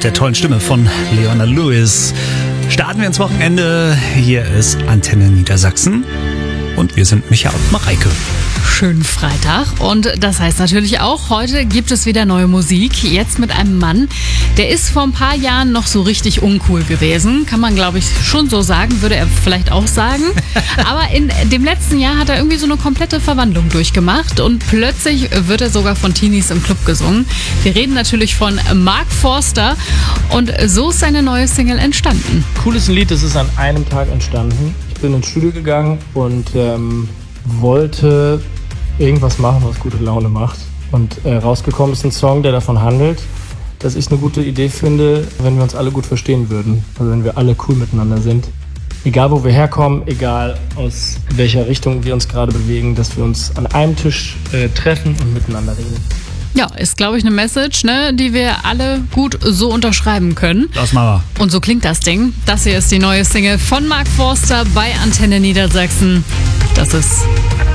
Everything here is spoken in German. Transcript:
der tollen Stimme von Leona Lewis starten wir ins Wochenende. Hier ist Antenne Niedersachsen und wir sind Micha und Mareike. Schönen Freitag und das heißt natürlich auch, heute gibt es wieder neue Musik. Jetzt mit einem Mann, der ist vor ein paar Jahren noch so richtig uncool gewesen. Kann man, glaube ich, schon so sagen, würde er vielleicht auch sagen. Aber in dem letzten Jahr hat er irgendwie so eine komplette Verwandlung durchgemacht und plötzlich wird er sogar von Teenies im Club gesungen. Wir reden natürlich von Mark Forster und so ist seine neue Single entstanden. Cool ist ein Lied, das ist an einem Tag entstanden. Ich bin ins Studio gegangen und wollte irgendwas machen, was gute Laune macht. Und rausgekommen ist ein Song, der davon handelt, dass ich eine gute Idee finde, wenn wir uns alle gut verstehen würden. Also wenn wir alle cool miteinander sind. Egal wo wir herkommen, egal aus welcher Richtung wir uns gerade bewegen, dass wir uns an einem Tisch treffen und miteinander reden. Ja, ist, glaube ich, eine Message, ne, die wir alle gut so unterschreiben können. Das machen wir. Und so klingt das Ding. Das hier ist die neue Single von Mark Forster bei Antenne Niedersachsen. Das ist